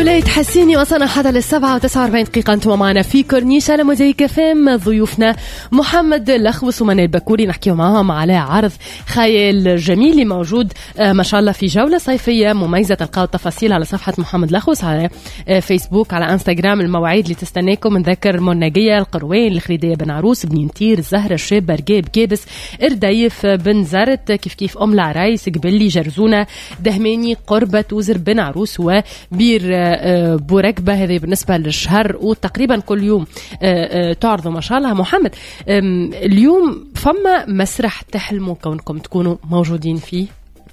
سليت حسيني وصلنا حتى للسبعة 49 دقيقة. أنتم معنا في كورنيش على موزايك FM. ضيوفنا محمد لخوس ومنال بكوري نحكيو معهم على عرض خيال جميل موجود ما شاء الله في جولة صيفية مميزة. تلقاو التفاصيل على صفحة محمد لخوس على فيسبوك، على انستغرام. المواعيد اللي تستناكم نذكر: مناقية، القروين، الخريدية، بن عروس، بنينتير، الزهرة، الشاب، رقاب، كابس، ارديف، بن زرت، كيف أم العرايس، قبلي، جرزونة، دهماني، قربة، توزر، بن عروس وبير بوركبة. هذه بالنسبة للشهر وتقريبا كل يوم تعرضوا ما شاء الله. محمد، اليوم فما مسرح تحلموا كونكم تكونوا موجودين فيه؟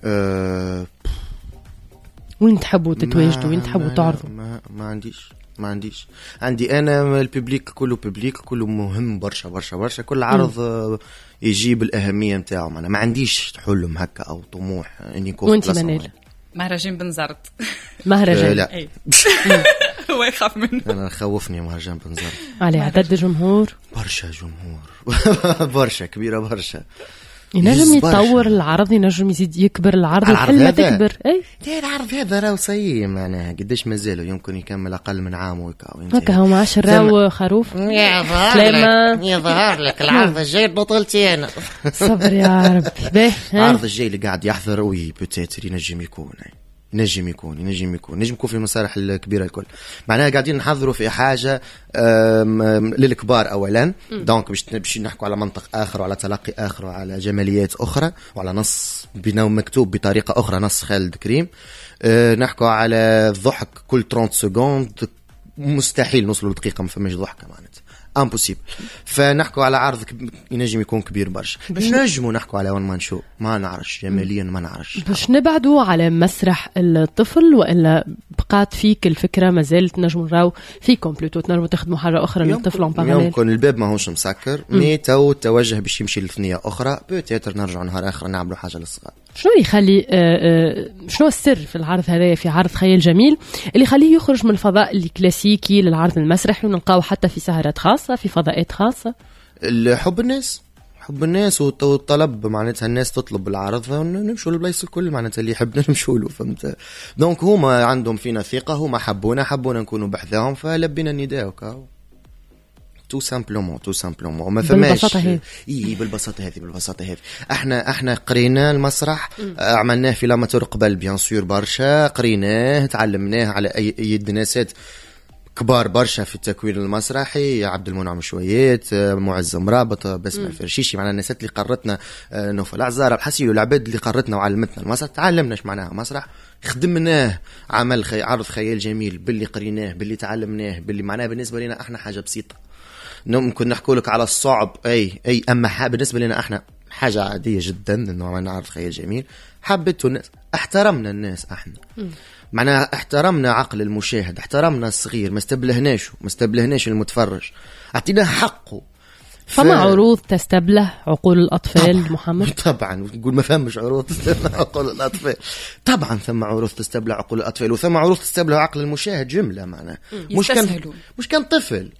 وين تحبوا تتواجدوا؟ وين تحبوا تعرضوا؟ ما عندي أنا الببليك كله مهم برشا. كل عرض يجيب الأهمية متاعه. ما عنديش حلم هكا أو طموح إني نكون. وانت منال؟ مهرجان بنزرت. مهرجان لا هو يخاف منه. أنا خوفني مهرجان بنزرت. على عدد جمهور برشا جمهور برشا كبيرة برشا. ينجم يتطور العرض، ينجم يزيد يكبر العرض، الحلمة تكبر. اي العرض هذا راهو سيء معناها قديش مازالوا يمكن يكمل أقل من عام ويكاو. هكا هو معاش راو خروف. يظهر لك العرض الجاي بطولتي أنا. صبر يا ربي. العرض الجاي اللي قاعد يحضر وي بوتيتر ينجم يكون في المسارح الكبيرة الكل. معناها قاعدين نحضروا في حاجة للكبار أولا، دونك باش نحكوا على منطق آخر وعلى تلقي آخر وعلى جماليات أخرى وعلى نص مكتوب بطريقة أخرى، نص خالد كريم. نحكوا على الضحك كل 30 سكوند، مستحيل نوصلوا لدقيقة ما فماش ضحكة معناتها امبوسيبل. فنحكوا على عرض ينجم يكون كبير برشا. نجموا نحكوا على وان مان شو، ما نعرفش جماليا، ما نعرفش باش نبعدوا على مسرح الطفل، والا بقات فيك الفكره مازالت نجموا نراو فيكم بلوتو تنجموا تخدموا حاجه اخرى للطفل ان باراليل؟ يمكن الباب ما هوش مسكر، ميتو توجه باش يمشي لثنيه اخرى، بوتيتر نرجعوا نهار اخر نعملوا حاجه للصغار. شنو يخلي شنو السر في العرض هذا، في عرض خيال جميل، اللي يخليه يخرج من الفضاء الكلاسيكي للعرض المسرحي ونلقاو حتى في سهرات خاصه في فضاءات خاصه؟ حب الناس والطلب، معناتها الناس تطلب العرض ونمشوا للبلايص الكل، معناتها اللي يحبنا نمشوا له، فهمت؟ دونك هما عندهم فينا ثقه، هما حبونا نكونوا بحذاهم، فلبينا النداء وكاو. تو سامبلومون ما فماش بالبساطه هذه. احنا قرينا المسرح، عملناه في لاماتور قبل بيان سور برشا، قريناه تعلمناه على يد ناسات كبار برشا في التكوين المسرحي، عبد المنعم شويات، معز مرابط، بسمة الفرشيشي، معنا الناسات اللي قرتنا، نوفل عزارة الحسيل والعباد اللي قرتنا وعلمتنا المسرح. تعلمناش معناها مسرح، خدمناه، عمل عرض خيال جميل باللي قريناه، باللي تعلمناه، باللي معناه بالنسبة لنا احنا حاجة بسيطة. ممكن نحكوا لك على الصعب اي اما بالنسبة لنا احنا حاجة عادية جدا انه عملنا عرض خيال جميل. حبيته الناس، احترمنا الناس، احنا معناها احترمنا عقل المشاهد، احترمنا الصغير، ما استبلهناش المتفرج، اعطيناه حقه. فما عروض تستبله عقول الأطفال طبعًا. محمد طبعا نقول ما فهمش عروض تستبله عقول الأطفال، طبعا ثم عروض تستبله عقول الأطفال، وثم عروض تستبله عقل المشاهد جملة. معناها مش كان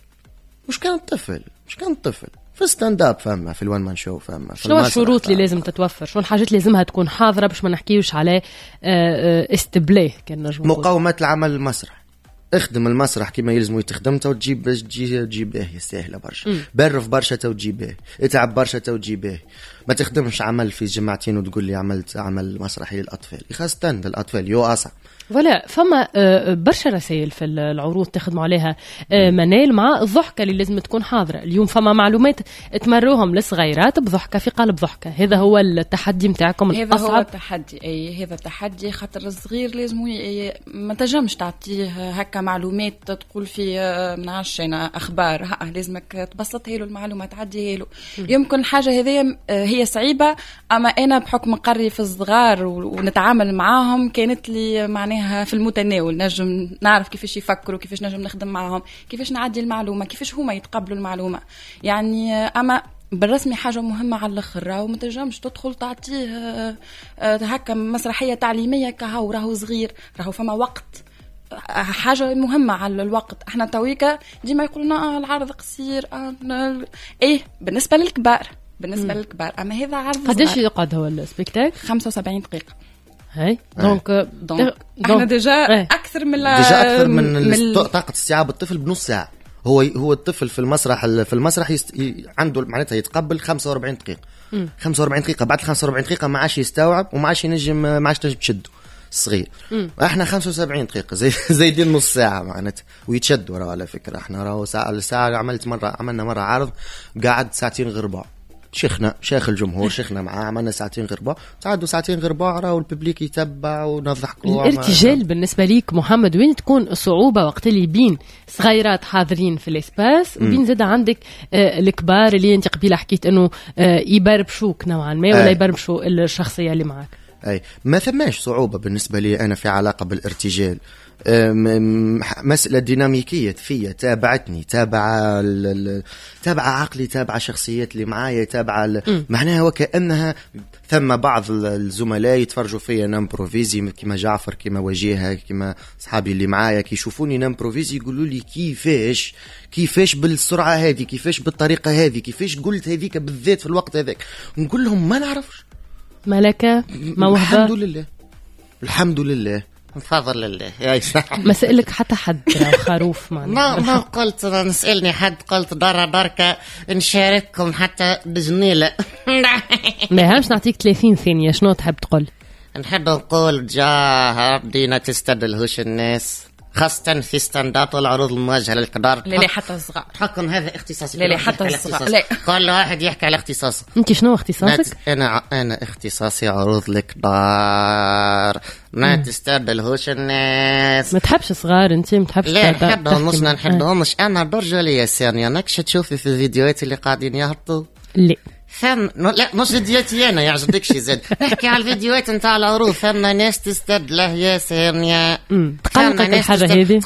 طفل في ستاند اب، فما في الوان مان شو، فما شنو الشروط اللي لازم تتوفر، شنو الحاجات اللي لازمها تكون حاضره باش ما نحكيوش على استبلاه كان نجم مقاومات العمل المسرح. اخدم المسرح كما يلزم يتخدم، تو تجيبه سهله برشا، برف برشا تو تجيبه، اتعب برشا تو تجيبه. ما تخدمش عمل في جماعتين وتقول لي عملت عمل مسرحي للاطفال، خاصه للاطفال يو اصعب. ولا فما برشا رسائل في العروض تخدموا عليها منال، مع الضحكة اللي لازم تكون حاضرة. اليوم فما معلومات تمروهم للصغيرات بضحكة في قلب ضحكة، هذا هو التحدي متاعكم الأصعب. هذا هو التحدي، هذا التحدي، خاطر الصغير لازم ما تجمش تعطيه هكا معلومات تقول في منعش أنا أخبار، لازمك تبسطها له المعلومة، تعديها له. يمكن حاجة هذه هي صعيبة، أما أنا بحكم قري في الصغار ونتعامل معاهم كانت لي معناها في المتناول، نجم نعرف كيفاش يفكروا، كيفاش نجم نخدم معهم، كيفاش نعدي المعلومة، كيفاش هما يتقبلوا المعلومة. يعني أما بالرسمي حاجة مهمة على الآخر، راهو ما تنجمش تدخل تعطيه هكا مسرحية تعليمية كهو راهو صغير، راهو فما وقت، حاجة مهمة على الوقت. احنا تويكا ديما يقولنا العرض قصير، بالنسبة للكبار، اما هذا عرض قديش يقعد هو السبيكتاك؟ 75 دقيقة. هاي دونك احنا ديجا اكثر من طاقه استيعاب الطفل بنص ساعه. هو الطفل في المسرح عنده معناتها يتقبل 45 دقيقه. 45 دقيقه بعد 45 دقيقه ما عادش يستوعب وما عادش تنجم تشده الصغير. احنا 75 دقيقه زايدين نص ساعه معناتها ويتشد وراه. على فكره احنا راهو الساعه عملنا مره عرض قعد ساعتين غير ربع. شيخ الجمهور شيخنا معاه عملنا ساعتين غير ربع. تعدوا ساعتين غير ربع راهو الببليك يتبع ونضحكوا. الارتجال بالنسبه ليك محمد وين تكون الصعوبه وقت اللي بين صغيرات حاضرين في الاسباس وبين زاد عندك الكبار اللي انت قبيله حكيت انه يبربشوك نوعا ما ولا يبربشوا الشخصيه اللي معك؟ اي ما ثماش صعوبه بالنسبه لي انا في علاقه بالارتجال. مسألة ديناميكية فيا تابعتني تابع عقلي تابع شخصيات اللي معايا تابع معناها وكأنها ثم بعض الزملاء يتفرجوا فيا نمبروفيزي كما جعفر كما وجيهة كما صحابي اللي معايا كي يشوفوني نمبروفيزي يقولوا لي كيفاش بالسرعة هذه كيفاش بالطريقة هذه كيفاش قلت هذيك بالذات في الوقت هذاك. نقول لهم ما نعرفش ملكة موهبة الحمد لله بفضل الله. ما سألك حتى حد خروف ما قلت نسألني حد قلت دركة نشارككم حتى بجنيلة. ما هامش نعطيك 30 ثانية شنو تحب تقول؟ نحب نقول جاه بدينا تستدلهوش الناس خاصة في ستاندات والعروض المواجهة للكبار. لا حتى الصغار حكم هذا اختصاصي. لا حتى الصغار كل واحد يحكي على اختصاصه. انت شنو اختصاصك؟ انا اختصاصي عروض الكبار ما تستدلهوش الناس. ما تحبش صغار انت ما تحبش؟ لا نحبهم مش نحبهمش انا برجولي يا سانيا نكش تشوفي في الفيديوهات اللي قاعدين يهبطوا. لا لا مش فيديوهاتي انا يعجبك شي زاد نحكي على الفيديوهات نتاع العروض ثم ناس تستدله يا سانيا. تقلقك الحاجة هذه؟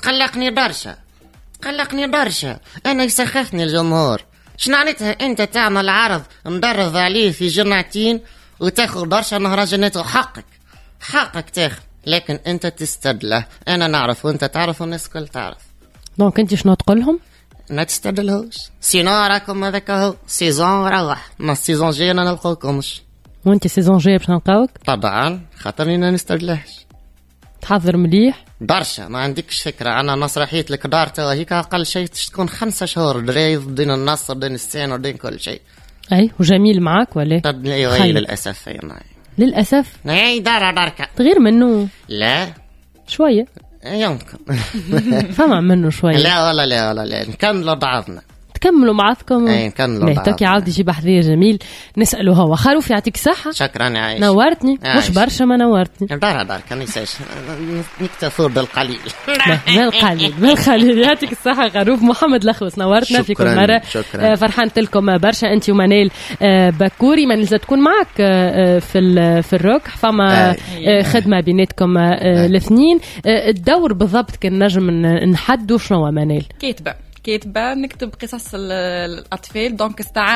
تقلقني برشا انا يسخفني الجمهور. شنعنتها انت تعمل عرض مدرض عليه في جمعتين وتاخذ برشا مهرجانات حقك تاخذ لكن انت تستدله. انا نعرف وانت تعرف والناس كل تعرف. دونك انت شنو تقولهم؟ ما تستدلهوش سينو راكم هذاك هو سيزون روح ما السيزون جاي انا نلقاكمش. وانت سيزون جاي باش نلقاوك؟ طبعا خاطرني انا نستدلهش. تحضر مليح برشا ما عندكش فكره. انا مسرحيه الكدار توا هيك اقل شيء تكون 5 شهور دريض دين النصر دين السين ودين كل شيء. اي وجميل معك ولا؟ طب للاسف للاسف اي دركه تغير منه. لا شويه يمكن فما منه شويه. لا ولا نكملوا بعضنا. تكملوا بعضكم. اي نكملوا بعضنا. تاكي عاود يجيب حذية جميل نسأله هو. خروف يعطيك صحة. شكرا عايش. نورتني مش برشا ما نورتني. دار نساش نكتفور بالقليل. بالقليل يعطيك الصحة خروف. محمد لخوس نورتنا في كل مرة. فرحانت لكم برشا انت ومنال بكوري. منال تكون معك في الروك فما خدمة بيناتكم الاثنين. الدور بالضبط كان نجم نحدو شنو منال؟ كاتبة نكتب قصص الأطفال. دونك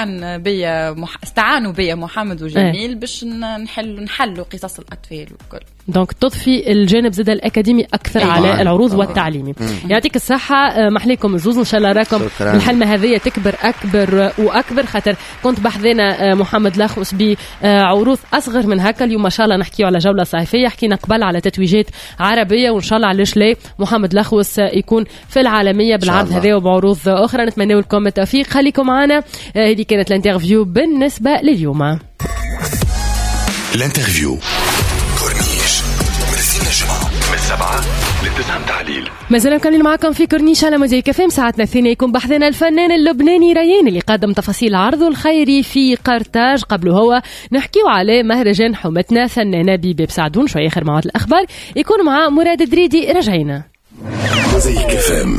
استعانوا بيا محمد وجميل باش نحلوا قصص الأطفال وكل. دونك تضفي الجانب زاد الأكاديمي أكثر على العروض والتعليمي. يعطيك الصحة. محليكم الزوز إن شاء الله راكم الحلمة هذه تكبر أكبر وأكبر خاطر كنت بحذنا محمد لاخوس بعروض أصغر من هكا. اليوم ما شاء الله نحكيو على جولة صيفية حكينا قبل على تتويجات عربية وإن شاء الله علاش لا محمد لاخوس يكون في العالمية بالعرض هذا وبعروض أخرى. نتمنى لكم التوفيق. خليكم معنا. هذه كانت الانترفيو بالنسبة لليوم. الانترفيو كورنيش من 7 ل9 تعليل. مازال مكملين معكم في كورنيش على موزايك FM. ساعتنا الثانية يكون بحثنا الفنان اللبناني ريان اللي قدم تفاصيل عرضه الخيري في قرطاج. قبله هو نحكيو على مهرجان حومتنا فنانة بيبي بسعدون. شوية آخر مواد الأخبار يكون مع مراد دريدي. رجعينا موزايك FM.